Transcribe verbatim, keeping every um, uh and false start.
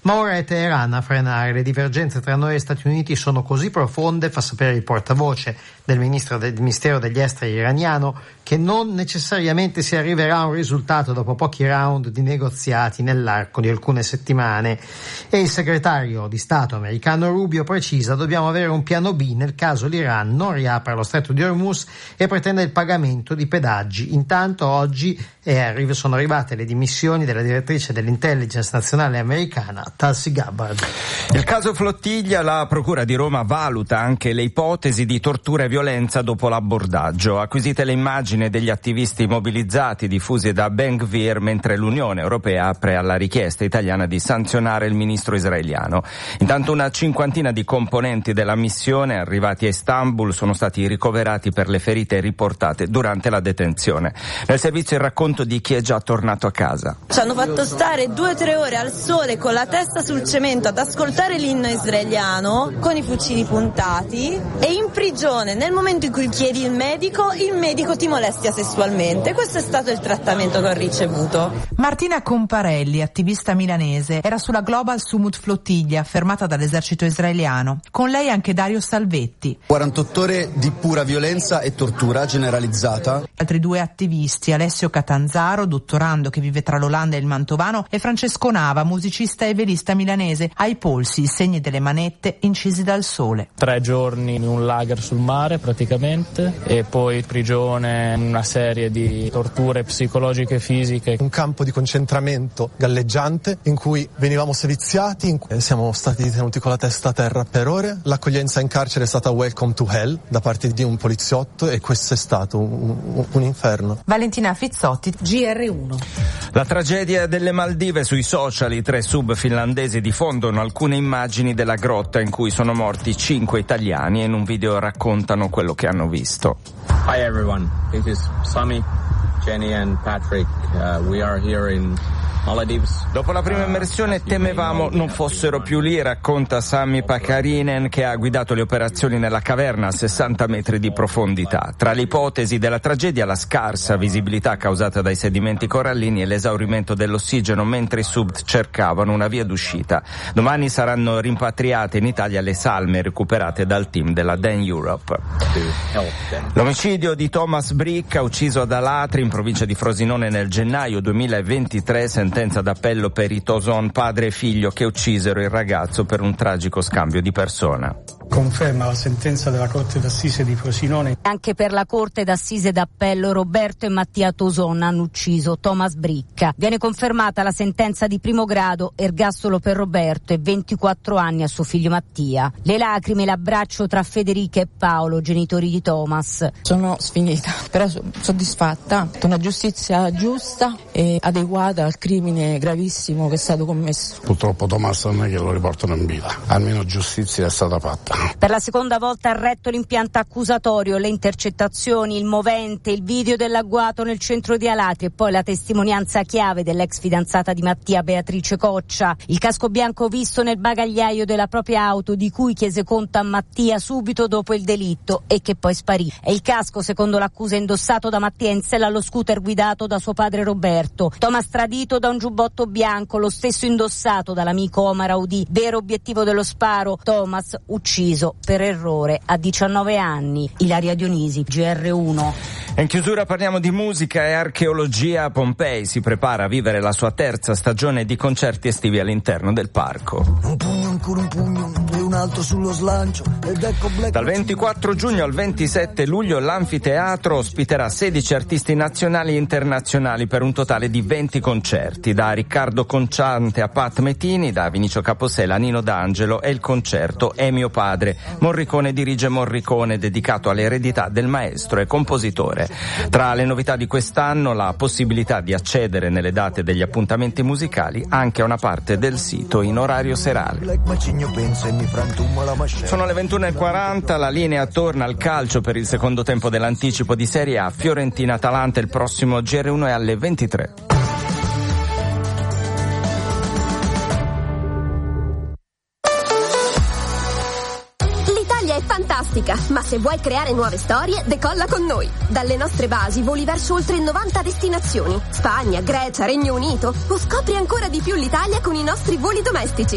ma ora è Teheran a frenare. Le divergenze tra noi e Stati Uniti sono così profonde, fa sapere il portavoce del ministro del Ministero degli Esteri iraniano, che non necessariamente si arriverà a un risultato dopo pochi round di negoziati nell'arco di alcune settimane. E il segretario di Stato americano Rubio precisa: dobbiamo avere un piano B nel caso l'Iran non riapra lo stretto di Hormuz e pretenda il pagamento di pedaggi. Intanto oggi è, sono arrivate le dimissioni della direttrice dell'intelligence nazionale americana Tulsi Gabbard. Il caso Flottiglia, la Procura di Roma valuta anche le ipotesi di tortura e violenza dopo l'abbordaggio. Acquisite le immagini degli attivisti mobilizzati diffusi da Ben Gvir mentre l'Unione Europea apre alla richiesta italiana di sanzionare il ministro israeliano. Intanto una cinquantina di componenti della missione arrivati a Istanbul sono stati ricoverati per le ferite riportate durante la detenzione. Nel servizio il racconto di chi è già tornato a casa. Ci hanno fatto stare due o tre ore al sole con la testa sul cemento ad ascoltare l'inno israeliano con i fucili puntati e in prigione nel momento in cui chiedi il medico, il medico ti molestia sessualmente. Questo è stato il trattamento che ho ricevuto. Martina Comparelli, attivista milanese, era sulla Global Sumut Flottiglia fermata dall'esercito israeliano. Con lei anche Dario Salvetti. quarantotto ore di pura violenza e tortura generalizzata. Altri due attivisti, Alessio Catanzaro, dottorando che vive tra l'Olanda e il Mantovano, e Francesco Nava, musicista e velista milanese, ai polsi i segni delle manette incisi dal sole. Tre giorni in un lager sul mare praticamente e poi prigione, una serie di torture psicologiche e fisiche. Un campo di concentramento galleggiante in cui venivamo seviziati, in cui siamo stati tenuti con la testa a terra per ore. L'accoglienza in carcere è stata welcome to hell da parte di un poliziotto e questo è stato un, un, un inferno. Valentina Fizzotti, G R uno. La tragedia delle Maldive. Sui social i tre sub finlandesi diffondono alcune immagini della grotta in cui sono morti cinque italiani e in un video raccontano quello che hanno visto. Hi everyone, this is Sami, Jenny and Patrick. Uh, we are here in Maldives. Dopo la prima immersione temevamo non fossero più lì, racconta Sami Pakarinen, che ha guidato le operazioni nella caverna a sessanta metri di profondità. Tra le ipotesi della tragedia la scarsa visibilità causata dai sedimenti corallini e l'esaurimento dell'ossigeno mentre i sub cercavano una via d'uscita. Domani saranno rimpatriate in Italia le salme recuperate dal team della Dan Europe. L'omicidio di Thomas Bricca, ucciso ad Alatri in provincia di Frosinone nel gennaio duemilaventitré, sentenza d'appello per i Toson, padre e figlio che uccisero il ragazzo per un tragico scambio di persona. Conferma la sentenza della Corte d'Assise di Frosinone. Anche per la Corte d'Assise d'Appello Roberto e Mattia Toson hanno ucciso Thomas Bricca. Viene confermata la sentenza di primo grado, ergastolo per Roberto e ventiquattro anni a suo figlio Mattia. Le lacrime e l'abbraccio tra Federica e Paolo, genitori di Thomas. Sono sfinita, però soddisfatta. Una giustizia giusta e adeguata al crimine gravissimo che è stato commesso. Purtroppo Thomas non è che lo riportano in vita, almeno giustizia è stata fatta. Per la seconda volta ha retto l'impianto accusatorio, le intercettazioni, il movente, il video dell'agguato nel centro di Alatri e poi la testimonianza chiave dell'ex fidanzata di Mattia, Beatrice Coccia. Il casco bianco visto nel bagagliaio della propria auto, di cui chiese conto a Mattia subito dopo il delitto e che poi sparì. È il casco, secondo l'accusa, indossato da Mattia in sella allo scooter guidato da suo padre Roberto. Thomas tradito da un giubbotto bianco, lo stesso indossato dall'amico Omar Audi. Vero obiettivo dello sparo, Thomas ucciso per errore a diciannove anni. Ilaria Dionisi, G R uno. In chiusura parliamo di musica e archeologia. Pompei si prepara a vivere la sua terza stagione di concerti estivi all'interno del parco. Un pugno, ancora un pugno e un altro sullo slancio ed ecco Black. Dal ventiquattro giugno al ventisette luglio l'anfiteatro ospiterà sedici artisti nazionali e internazionali per un totale di venti concerti, da Riccardo Conciante a Pat Metini, da Vinicio Capossela a Nino D'Angelo, e il concerto È mio padre. Morricone dirige Morricone, dedicato all'eredità del maestro e compositore. Tra le novità di quest'anno la possibilità di accedere nelle date degli appuntamenti musicali anche a una parte del sito in orario serale. Sono le ventuno e quaranta, la linea torna al calcio per il secondo tempo dell'anticipo di Serie A. Fiorentina-Atalanta il prossimo G R uno è alle ventitré. Fantastica, ma se vuoi creare nuove storie, decolla con noi. Dalle nostre basi voli verso oltre novanta destinazioni: Spagna, Grecia, Regno Unito, o scopri ancora di più l'Italia con i nostri voli domestici.